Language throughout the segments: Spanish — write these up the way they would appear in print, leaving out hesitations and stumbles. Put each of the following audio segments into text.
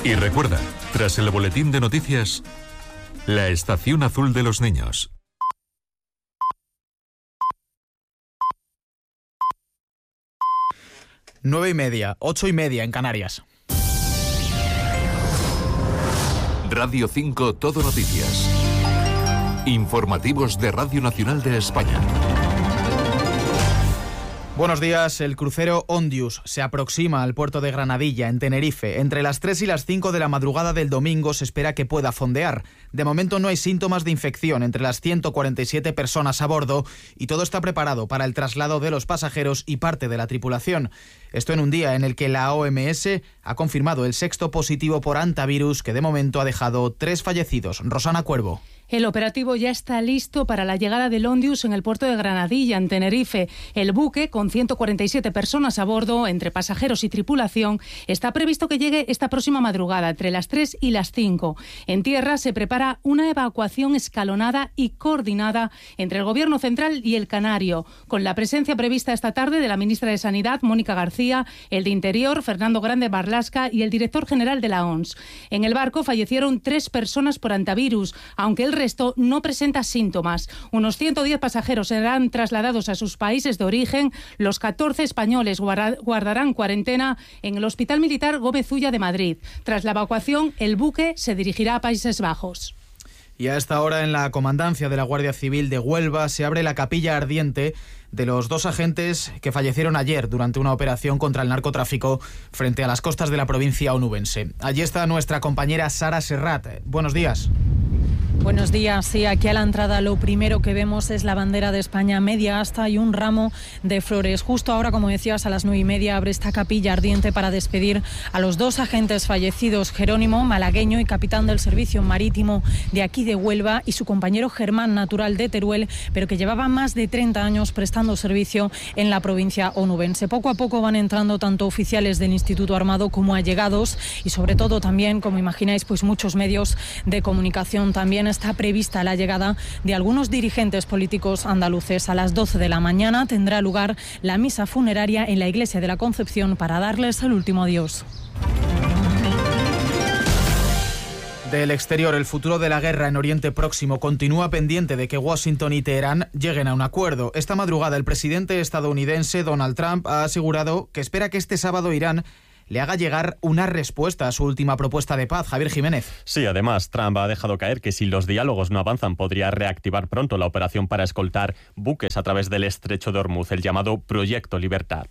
Y recuerda, tras el boletín de noticias, la estación azul de los niños. Nueve y media, 8:30 en Canarias. Radio 5 Todo Noticias. Informativos de Radio Nacional de España. Buenos días. El crucero Ondius se aproxima al puerto de Granadilla, en Tenerife. Entre las 3 y las 5 de la madrugada del domingo se espera que pueda fondear. De momento no hay síntomas de infección entre las 147 personas a bordo y todo está preparado para el traslado de los pasajeros y parte de la tripulación. Esto en un día en el que la OMS ha confirmado el 6º positivo por hantavirus, que de momento ha dejado 3 fallecidos. Rosana Cuervo. El operativo ya está listo para la llegada del Ondius en el puerto de Granadilla, en Tenerife. El buque, con 147 personas a bordo, entre pasajeros y tripulación, está previsto que llegue esta próxima madrugada, entre las 3 y las 5. En tierra se prepara una evacuación escalonada y coordinada entre el Gobierno central y el Canario, con la presencia prevista esta tarde de la ministra de Sanidad, Mónica García, el de Interior, Fernando Grande Marlasca, y el director general de la OMS. En el barco fallecieron 3 personas por hantavirus, aunque el resto no presenta síntomas. Unos 110 pasajeros serán trasladados a sus países de origen. Los 14 españoles guardarán cuarentena en el Hospital Militar Gómez Ulla de Madrid. Tras la evacuación, el buque se dirigirá a Países Bajos. Y a esta hora, en la comandancia de la Guardia Civil de Huelva, se abre la capilla ardiente de los 2 agentes que fallecieron ayer durante una operación contra el narcotráfico frente a las costas de la provincia onubense. Allí está nuestra compañera Sara Serrat. Buenos días. Buenos días. Sí, aquí a la entrada lo primero que vemos es la bandera de España media asta y un ramo de flores. Justo ahora, como decías, a las 9:30 abre esta capilla ardiente para despedir a los 2 agentes fallecidos, Jerónimo, malagueño y capitán del servicio marítimo de aquí de Huelva, y su compañero Germán, natural de Teruel, pero que llevaba más de 30 años prestando servicio en la provincia onubense. Poco a poco van entrando tanto oficiales del Instituto Armado como allegados y sobre todo también, como imagináis, pues muchos medios de comunicación. También está prevista la llegada de algunos dirigentes políticos andaluces. A las 12 de la mañana tendrá lugar la misa funeraria en la Iglesia de la Concepción para darles el último adiós. Del exterior, el futuro de la guerra en Oriente Próximo continúa pendiente de que Washington y Teherán lleguen a un acuerdo. Esta madrugada, el presidente estadounidense Donald Trump ha asegurado que espera que este sábado Irán le haga llegar una respuesta a su última propuesta de paz. Javier Jiménez. Sí, además, Trump ha dejado caer que si los diálogos no avanzan podría reactivar pronto la operación para escoltar buques a través del estrecho de Hormuz, el llamado Proyecto Libertad.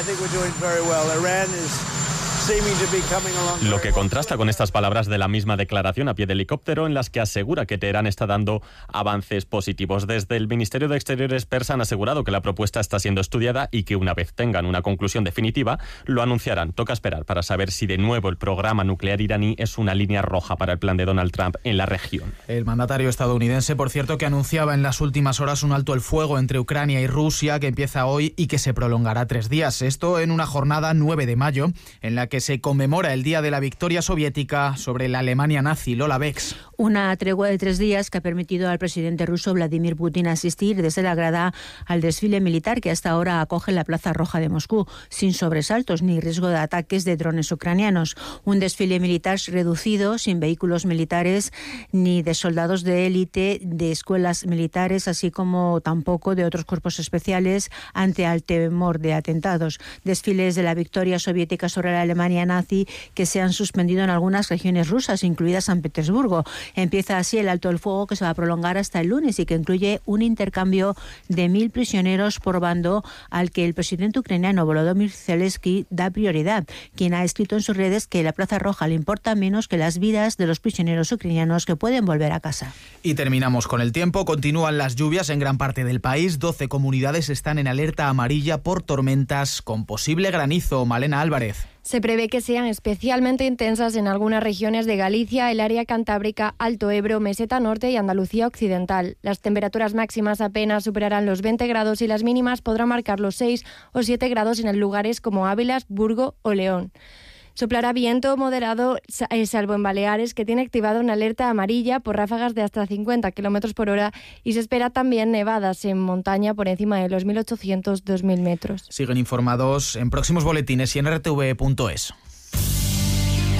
Lo que contrasta con estas palabras de la misma declaración a pie de helicóptero, en las que asegura que Teherán está dando avances positivos. Desde el Ministerio de Exteriores persa han asegurado que la propuesta está siendo estudiada y que una vez tengan una conclusión definitiva, lo anunciarán. Toca esperar para saber si de nuevo el programa nuclear iraní es una línea roja para el plan de Donald Trump en la región. El mandatario estadounidense, por cierto, que anunciaba en las últimas horas un alto el fuego entre Ucrania y Rusia que empieza hoy y que se prolongará 3 días. Esto en una jornada 9 de mayo en la que se conmemora el día de la victoria soviética sobre la Alemania nazi. Lola Bex. Una tregua de 3 días que ha permitido al presidente ruso Vladimir Putin asistir desde la grada al desfile militar que hasta ahora acoge la Plaza Roja de Moscú, sin sobresaltos ni riesgo de ataques de drones ucranianos. Un desfile militar reducido, sin vehículos militares ni de soldados de élite de escuelas militares, así como tampoco de otros cuerpos especiales ante el temor de atentados. Desfiles de la victoria soviética sobre la Alemania nazi que se han suspendido en algunas regiones rusas, incluida San Petersburgo. Empieza así el alto el fuego que se va a prolongar hasta el lunes y que incluye un intercambio de 1.000 prisioneros por bando al que el presidente ucraniano Volodymyr Zelensky da prioridad, quien ha escrito en sus redes que la Plaza Roja le importa menos que las vidas de los prisioneros ucranianos que pueden volver a casa. Y terminamos con el tiempo. Continúan las lluvias en gran parte del país. 12 comunidades están en alerta amarilla por tormentas con posible granizo. Malena Álvarez. Se prevé que sean especialmente intensas en algunas regiones de Galicia, el área cantábrica, Alto Ebro, Meseta Norte y Andalucía Occidental. Las temperaturas máximas apenas superarán los 20 grados y las mínimas podrán marcar los 6 o 7 grados en lugares como Ávila, Burgo o León. Soplará viento moderado, salvo en Baleares, que tiene activado una alerta amarilla por ráfagas de hasta 50 km por hora y se espera también nevadas en montaña por encima de los 1.800-2.000 metros. Siguen informados en próximos boletines y en rtv.es.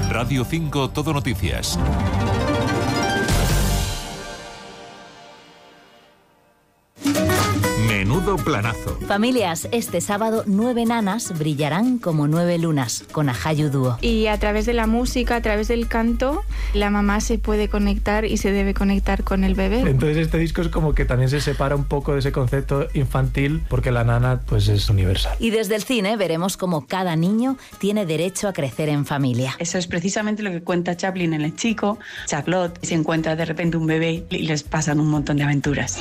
Radio 5 Todo Noticias. Menudo planazo. Familias, este sábado 9 nanas brillarán como 9 lunas, con Ajayu Dúo. Y a través de la música, a través del canto, la mamá se puede conectar y se debe conectar con el bebé. Entonces este disco es como que también se separa un poco de ese concepto infantil, porque la nana pues es universal. Y desde el cine veremos cómo cada niño tiene derecho a crecer en familia. Eso es precisamente lo que cuenta Chaplin en El Chico. Charlotte se encuentra de repente un bebé y les pasan un montón de aventuras.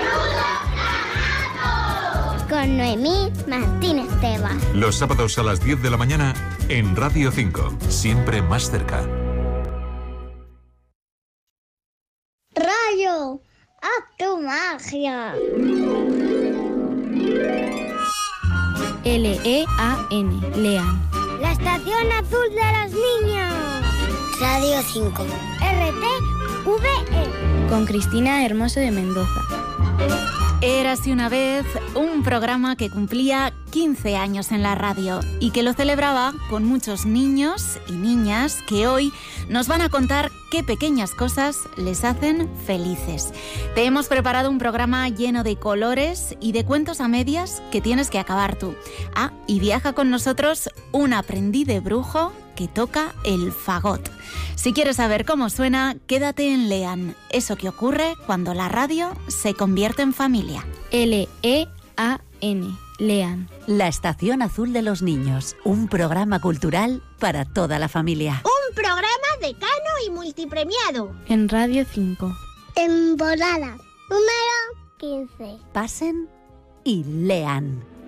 Con Noemí Martínez Tebas. Los sábados a las 10 de la mañana en Radio 5, siempre más cerca. Rayo, haz tu magia. L-E-A-N, Lean. La estación azul de los niños. Radio 5, RTV. Con Cristina Hermoso de Mendoza. Érase una vez un programa que cumplía 15 años en la radio y que lo celebraba con muchos niños y niñas que hoy nos van a contar qué pequeñas cosas les hacen felices. Te hemos preparado un programa lleno de colores y de cuentos a medias que tienes que acabar tú. Ah, y viaja con nosotros un aprendiz de brujo que toca el fagot. Si quieres saber cómo suena, quédate en Lean, eso que ocurre cuando la radio se convierte en familia. L-E-A-N, Lean. La estación azul de los niños, un programa cultural para toda la familia. Un programa decano y multipremiado. En Radio 5. Temporada número 15. Pasen y lean.